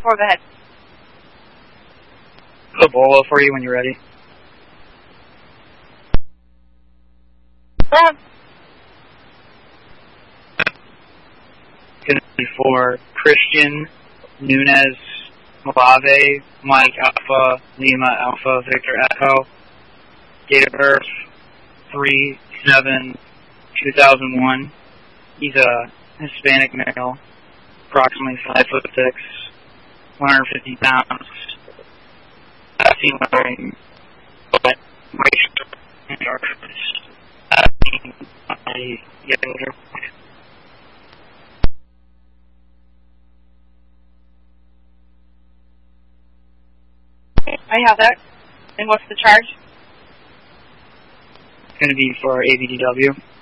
go ahead. Ebola for you when you're ready. Going to be for Christian Nunez Malave, Mike Alpha, Lima Alpha, Victor Echo. Date of birth 3/7/2001. He's a Hispanic male, approximately 5'6", 150 pounds. I've seen wearing white shirt and dark shorts. I have that. And what's the charge? It's going to be for ABDW.